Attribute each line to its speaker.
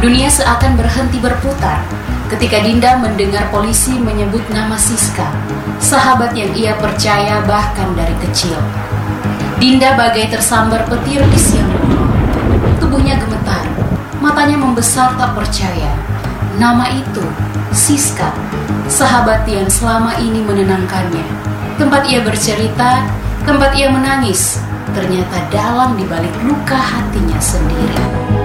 Speaker 1: Dunia seakan berhenti berputar ketika Dinda mendengar polisi menyebut nama Siska, sahabat yang ia percaya bahkan dari kecil. Dinda bagai tersambar petir di siang malam. Tubuhnya gemetar, matanya membesar tak percaya. Nama itu, Siska, sahabat yang selama ini menenangkannya. Tempat ia bercerita, tempat ia menangis, ternyata dalam di balik luka hatinya sendiri.